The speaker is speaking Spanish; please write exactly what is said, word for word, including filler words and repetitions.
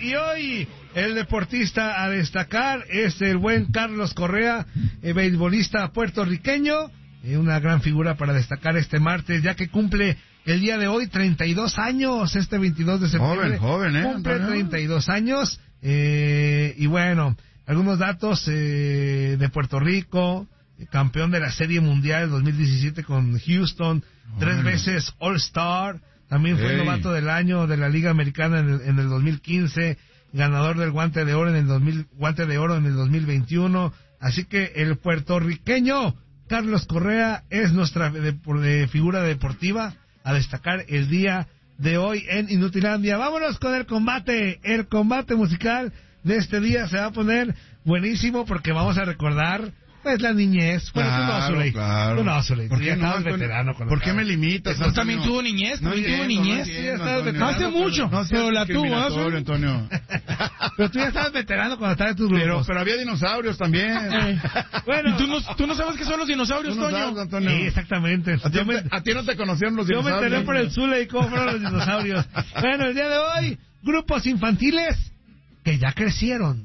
y hoy el deportista a destacar es el buen Carlos Correa, el beisbolista puertorriqueño, eh, una gran figura para destacar este martes, ya que cumple el día de hoy treinta y dos años, este veintidós de septiembre. Joven, joven, ¿eh? Cumple Antonio. treinta y dos años, eh, y bueno, algunos datos eh, de Puerto Rico, campeón de la Serie Mundial dos mil diecisiete con Houston, tres veces All-Star, también fue Hey. novato del año de la Liga Americana en el, en el dos mil quince, ganador del Guante de Oro en el dos mil, Guante de Oro en el dos mil veintiuno, así que el puertorriqueño Carlos Correa es nuestra de, de figura deportiva a destacar el día de hoy en Inutilandia. Vámonos con el combate, el combate musical de este día se va a poner buenísimo porque vamos a recordar pues la niñez. Bueno, Claro, tú no, Zuley. claro. Tú no, Zuley. ¿Por Tú qué ya no, estabas Antonio? veterano. cuando ¿Por qué estabas- me limitas? Tú también tuvo niñez, No también tuvo entiendo, no niñez. entiendo, Sí, Antonio. hace mucho, No seas pero la tuvo, ¿eh, discriminatorio, Zul? Antonio. Pero tú ya estabas veterano cuando estabas en tus Pero, grupos. pero había dinosaurios también. Eh, Bueno. ¿Y tú no, tú no sabes qué son los dinosaurios, Tú no Toño? sabes, Antonio. Sí, exactamente. ¿A ti, Yo me, a ti no te conocieron los yo me dinosaurios? enteré por el Zuley cómo fueron los dinosaurios. Bueno, el día de hoy, grupos infantiles que ya crecieron.